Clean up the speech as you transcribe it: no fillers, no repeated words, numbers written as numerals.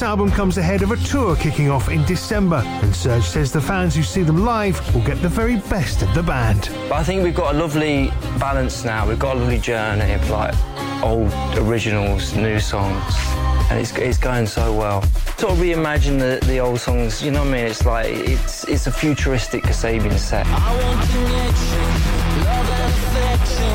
This album comes ahead of a tour kicking off in December, and Serge says the fans who see them live will get the very best of the band. But I think we've got a lovely balance now. We've got a lovely journey of like old originals, new songs, and it's going so well. Sort of reimagine the old songs, you know what I mean? It's like it's a futuristic Kasabian set. I want connection, love and affection.